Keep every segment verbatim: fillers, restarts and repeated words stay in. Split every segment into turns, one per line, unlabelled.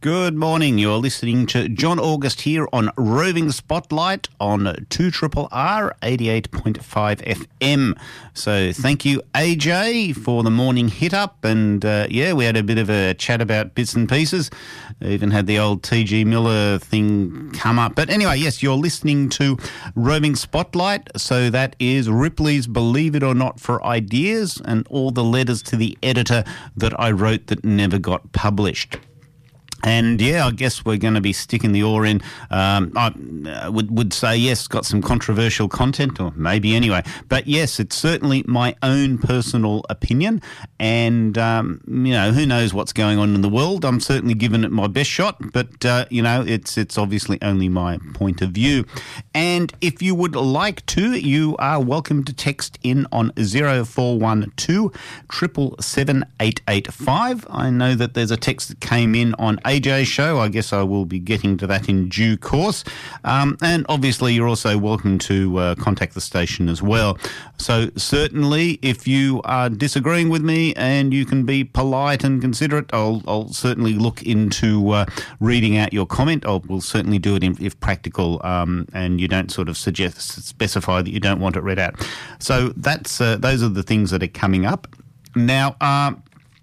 Good morning. You're listening to John August here on Roving Spotlight on two R R R eighty-eight point five F M. So thank you, A J, for the morning hit-up. And, uh, yeah, we had a bit of a chat about bits and pieces. Even had the old T G Miller thing come up. But anyway, yes, you're listening to Roving Spotlight. So that is Ripley's Believe It or Not for Ideas and all the letters to the editor that I wrote that never got published. And, yeah, I guess we're going to be sticking the oar in. Um, I uh, would, would say, yes, got some controversial content, or maybe anyway. But, yes, it's certainly my own personal opinion. And, um, you know, who knows what's going on in the world. I'm certainly giving it my best shot. But, uh, you know, it's it's obviously only my point of view. And if you would like to, you are welcome to text in on zero four one two, seven seven seven, eight eight five. I know that there's a text that came in on A J's show. I guess I will be getting to that in due course. Um, and obviously you're also welcome to uh, contact the station as well. So certainly if you are disagreeing with me and you can be polite and considerate, I'll, I'll certainly look into uh, reading out your comment. I will certainly do it if, if practical, um, and you don't sort of suggest, specify that you don't want it read out. So that's uh, those are the things that are coming up. Now, uh,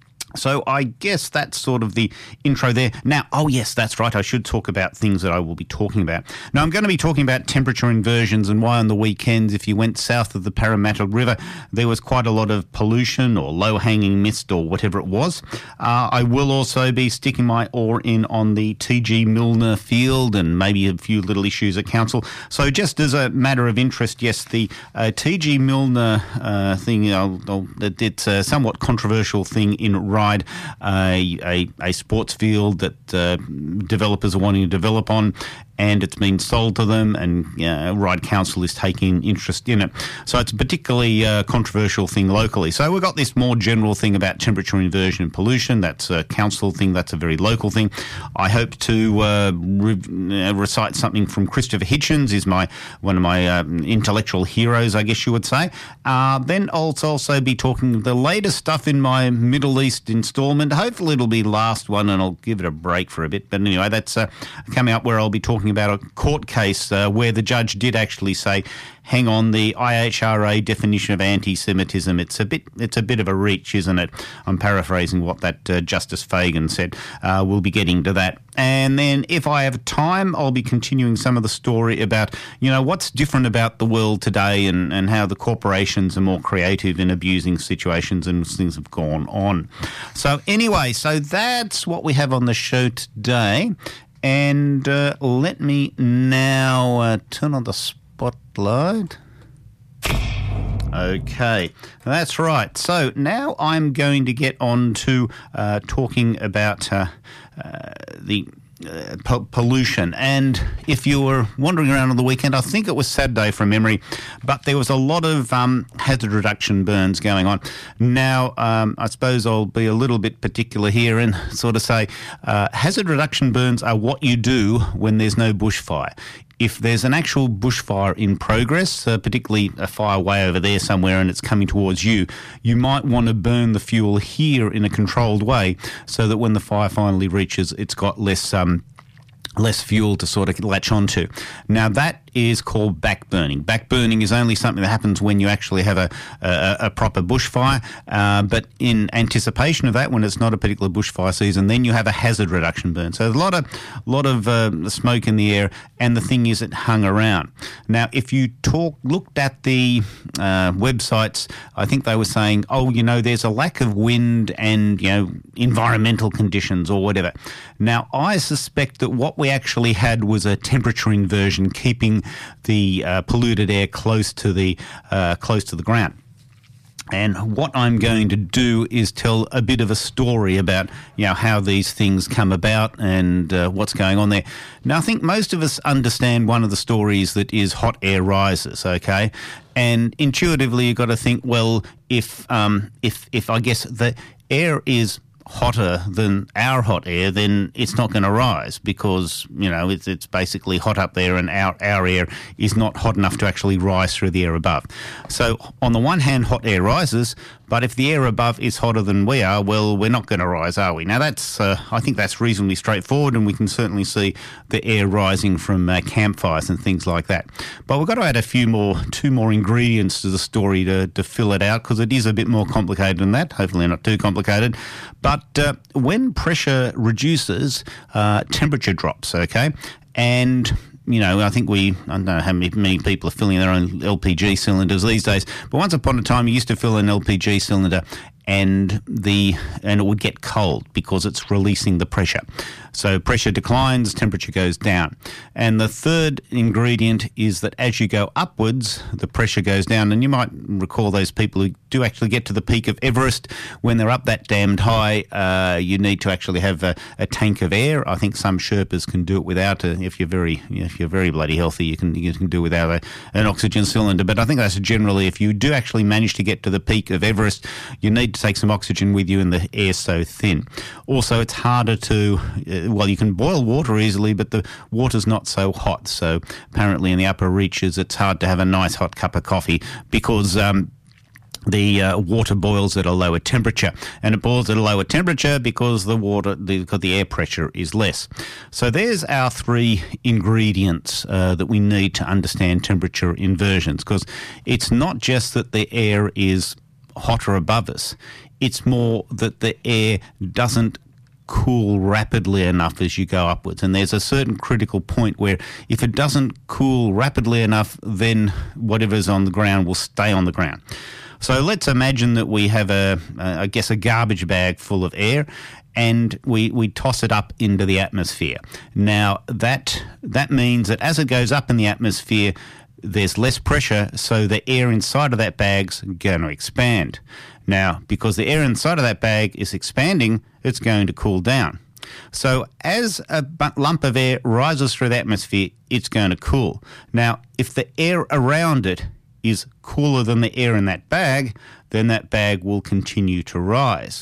So I guess that's sort of the intro there. Now, oh yes, that's right, I should talk about things that I will be talking about. Now, I'm going to be talking about temperature inversions and why on the weekends, if you went south of the Parramatta River, there was quite a lot of pollution or low-hanging mist or whatever it was. Uh, I will also be sticking my oar in on the T G Milner field and maybe a few little issues at council. So just as a matter of interest, yes, the uh, T G Milner uh, thing, I'll, I'll, it's a somewhat controversial thing in Ryde, a, a, a sports field that uh, developers are wanting to develop on, and it's been sold to them, and uh, Ryde Council is taking interest in it. So it's a particularly uh, controversial thing locally. So we've got this more general thing about temperature inversion and pollution. That's a council thing. That's a very local thing. I hope to uh, re- uh, recite something from Christopher Hitchens, is my one of my uh, intellectual heroes, I guess you would say. Uh, then I'll also be talking the latest stuff in my Middle East instalment. Hopefully it'll be last one, and I'll give it a break for a bit. But anyway, that's uh, coming up, where I'll be talking about a court case uh, where the judge did actually say, hang on, the I H R A definition of anti-Semitism, it's a bit it's a bit of a reach, isn't it? I'm paraphrasing what that uh, Justice Fagan said. Uh, we'll be getting to that. And then if I have time, I'll be continuing some of the story about, you know, what's different about the world today, and, and how the corporations are more creative in abusing situations and things have gone on. So anyway, so that's what we have on the show today. And uh, let me now uh, turn on the spotlight. Okay, that's right. So now I'm going to get on to uh, talking about uh, uh, the uh, po- pollution. And if you were wandering around on the weekend, I think it was Saturday from memory, but there was a lot of um, hazard reduction burns going on. Now, um, I suppose I'll be a little bit particular here and sort of say uh, hazard reduction burns are what you do when there's no bushfire. If there's an actual bushfire in progress, uh, particularly a fire way over there somewhere and it's coming towards you, you might want to burn the fuel here in a controlled way so that when the fire finally reaches, it's got less um, less fuel to sort of latch onto. Now, that is called backburning. Backburning is only something that happens when you actually have a, a, a proper bushfire, uh, but in anticipation of that, when it's not a particular bushfire season, then you have a hazard reduction burn. So there's a lot of, lot of uh, smoke in the air, and the thing is it hung around. Now, if you talk, looked at the uh, websites, I think they were saying, oh, you know, there's a lack of wind and, you know, environmental conditions or whatever. Now, I suspect that what we actually had was a temperature inversion, keeping the uh, polluted air close to the uh, close to the ground. And what I'm going to do is tell a bit of a story about, you know, how these things come about and uh, what's going on there. Now, I think most of us understand one of the stories that is hot air rises, okay? And intuitively, you've got to think, well, if um, if if I guess the air is hotter than our hot air, then it's not going to rise because, you know, it's it's basically hot up there, and our, our air is not hot enough to actually rise through the air above. So on the one hand, hot air rises, But if the air above is hotter than we are, well, we're not going to rise, are we? Now, that's uh, I think that's reasonably straightforward, and we can certainly see the air rising from uh, campfires and things like that. But we've got to add a few more, two more ingredients to the story to, to fill it out, because it is a bit more complicated than that, hopefully not too complicated. But uh, when pressure reduces, uh, temperature drops, okay? And you know, I think we, I don't know how many, many people are filling their own L P G cylinders these days, but once upon a time you used to fill an L P G cylinder and the and it would get cold because it's releasing the pressure. So pressure declines, temperature goes down. And the third ingredient is that as you go upwards, the pressure goes down. And you might recall those people who do actually get to the peak of Everest. When they're up that damned high, uh, you need to actually have a, a tank of air. I think some Sherpas can do it without a, if you're very if you're very bloody healthy, you can you can do it without a, an oxygen cylinder. But I think that's generally, if you do actually manage to get to the peak of Everest, you need to take some oxygen with you, and the air's so thin. Also, it's harder to, uh, well, you can boil water easily, but the water's not so hot. So apparently in the upper reaches, it's hard to have a nice hot cup of coffee because um, the uh, water boils at a lower temperature, and it boils at a lower temperature because the water, the, because the air pressure is less. So there's our three ingredients uh, that we need to understand temperature inversions, because it's not just that the air is hotter above us, it's more that the air doesn't cool rapidly enough as you go upwards. And there's a certain critical point where if it doesn't cool rapidly enough, then whatever's on the ground will stay on the ground. So let's imagine that we have a, a I guess, a garbage bag full of air, and we, we toss it up into the atmosphere. Now, that that means that as it goes up in the atmosphere, there's less pressure, so the air inside of that bag's going to expand. Now, because the air inside of that bag is expanding, it's going to cool down. So as a lump of air rises through the atmosphere, it's going to cool. Now, if the air around it is cooler than the air in that bag, then that bag will continue to rise.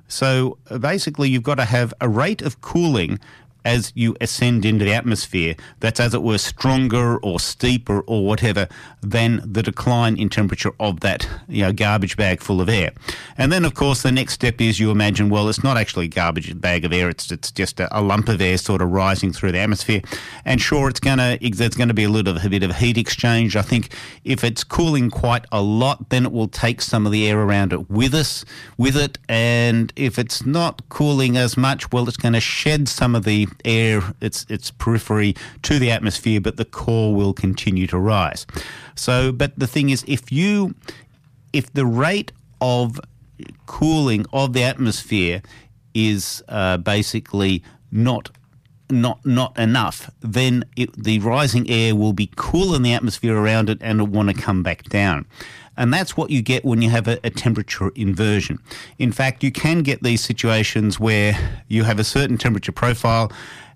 So basically, you've got to have a rate of cooling as you ascend into the atmosphere that's, as it were, stronger or steeper or whatever than the decline in temperature of that, you know, garbage bag full of air. And then, of course, the next step is you imagine, well, it's not actually a garbage bag of air, it's it's just a, a lump of air sort of rising through the atmosphere. And sure, it's going to there's going to be a little a bit of heat exchange. I think if it's cooling quite a lot, then it will take some of the air around it with us, with it. And if it's not cooling as much, well, it's going to shed some of the air, its its periphery to the atmosphere, but the core will continue to rise. So, but the thing is, if you, if the rate of cooling of the atmosphere is uh, basically not not not enough, then it, the rising air will be cool in the atmosphere around it, and it will want to come back down. And that's what you get when you have a, a temperature inversion. In fact, you can get these situations where you have a certain temperature profile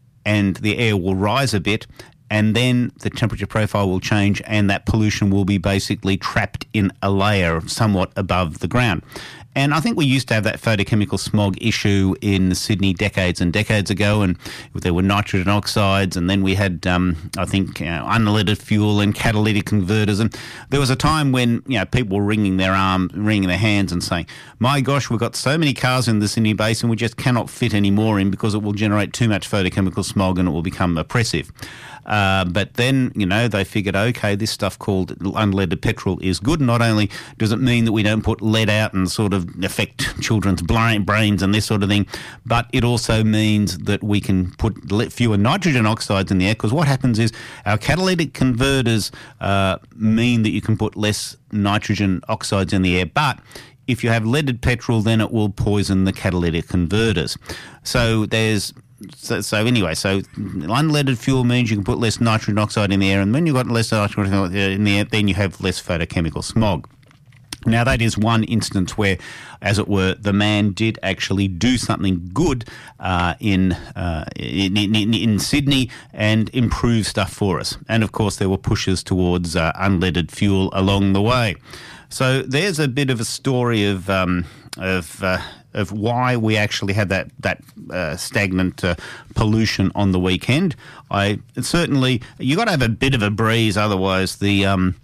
and the air will rise a bit, and then the temperature profile will change and that pollution will be basically trapped in a layer somewhat above the ground. And I think we used to have that photochemical smog issue in Sydney decades and decades ago, and there were nitrogen oxides, and then we had, um, I think, you know, unleaded fuel and catalytic converters. And there was a time when, you know, people were wringing their arms, wringing their hands and saying, my gosh, we've got so many cars in the Sydney Basin, we just cannot fit any more in because it will generate too much photochemical smog and it will become oppressive. Uh, but then, you know, they figured, okay, this stuff called unleaded petrol is good. Not only does it mean that we don't put lead out and sort of affect children's brains and this sort of thing, but it also means that we can put fewer nitrogen oxides in the air, because what happens is our catalytic converters uh, mean that you can put less nitrogen oxides in the air, but if you have leaded petrol, then it will poison the catalytic converters. So there's So, so anyway, so unleaded fuel means you can put less nitrogen oxide in the air, and when you've got less nitrogen oxide in the air, then you have less photochemical smog. Now, that is one instance where, as it were, the man did actually do something good uh, in, uh, in, in in Sydney and improve stuff for us. And, of course, there were pushes towards uh, unleaded fuel along the way. So there's a bit of a story of um, of uh, of why we actually had that that uh, stagnant uh, pollution on the weekend. I certainly you got to have a bit of a breeze, otherwise the um,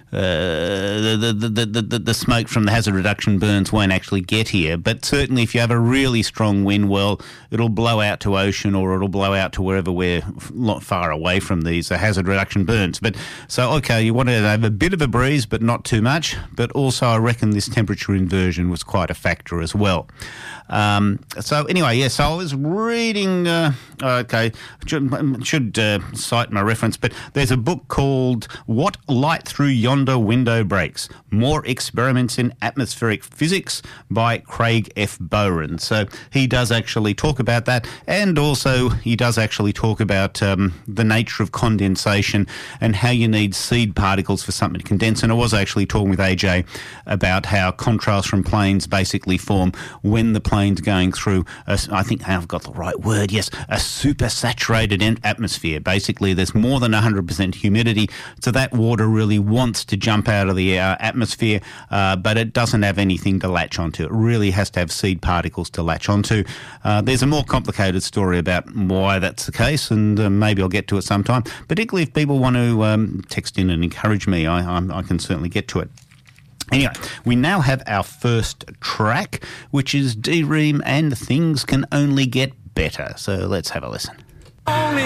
uh, the, the, the, the, the smoke from the hazard reduction burns won't actually get here. But certainly if you have a really strong wind, well, it'll blow out to ocean or it'll blow out to wherever we're not far away from these uh, hazard reduction burns. But so, okay, you want to have a bit of a breeze, but not too much. But also I reckon this temperature inversion was quite a factor as well. Um, so anyway, yes, yeah, so I was reading, uh, okay, should, should uh, cite my reference, but there's a book called What Light Through Yonder Window Breaks, More Experiments in Atmospheric Physics by Craig F. Bowen. So he does actually talk about that, and also he does actually talk about um, the nature of condensation and how you need seed particles for something to condense. And I was actually talking with A J about how contrast from planes basically form when the plane's going through, a, I think I've got the right word, yes, a supersaturated atmosphere. Basically, there's more than one hundred percent humidity, so that water really wants to jump out of the uh, atmosphere, uh, but it doesn't have anything to latch onto. It really has to have seed particles to latch onto. Uh, there's a more complicated story about why that's the case, and uh, maybe I'll get to it sometime, particularly if people want to um, text in and encourage me. I, I'm, I can certainly get to it. Anyway, we now have our first track, which is D-Ream and Things Can Only Get Better. So let's have a listen.
Only